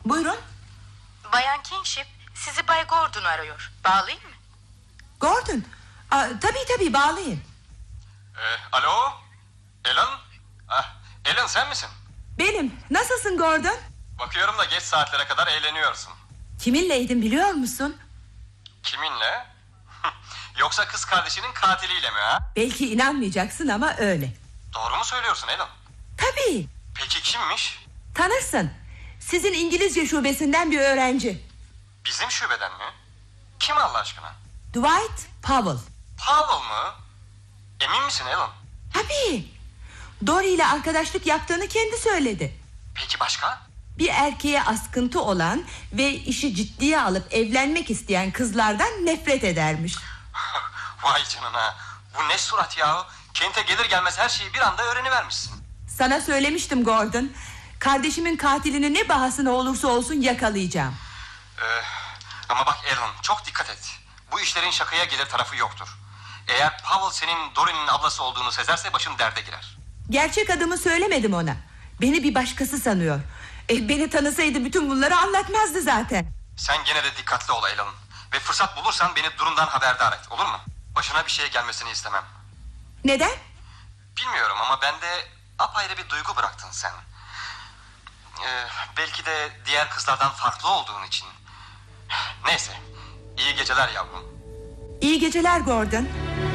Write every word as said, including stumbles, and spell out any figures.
Buyurun. Bayan Kingship sizi Bay Gordon arıyor. Bağlayayım mı? Gordon. Aa, tabii tabii bağlayın. Ee, alo? Ellen? Ah, Ellen sen misin? Benim. Nasılsın Gordon? Bakıyorum da geç saatlere kadar eğleniyorsun. Kiminleydin biliyor musun? Kiminle? Yoksa kız kardeşinin katiliyle mi ha? Belki inanmayacaksın ama öyle. Doğru mu söylüyorsun Ellen? Tabii. Peki kimmiş? Tanırsın. Sizin İngilizce şubesinden bir öğrenci. Bizim şubeden mi? Kim Allah aşkına? Dwight Powell. Powell mı? Emin misin Ellen? Tabii. Dory ile arkadaşlık yaptığını kendi söyledi. Peki başka? Bir erkeğe askıntı olan ve işi ciddiye alıp evlenmek isteyen kızlardan nefret edermiş. Vay canına. Bu ne surat ya? Kente gelir gelmez her şeyi bir anda öğrenivermişsin. Sana söylemiştim Gordon. Kardeşimin katilini ne bahasına olursa olsun yakalayacağım. Ee, ama bak Ellen, çok dikkat et. Bu işlerin şakaya gelir tarafı yoktur. Eğer Powell senin Dory'nin ablası olduğunu sezerse başın derde girer. Gerçek adımı söylemedim ona. Beni bir başkası sanıyor. E, beni tanısaydı bütün bunları anlatmazdı zaten. Sen gene de dikkatli ol Ellen. Ve fırsat bulursan beni durumdan haberdar et, olur mu? Başına bir şey gelmesini istemem. Neden? Bilmiyorum ama bende apayrı bir duygu bıraktın sen. Ee, belki de diğer kızlardan farklı olduğun için. Neyse, iyi geceler yavrum. İyi geceler Gordon.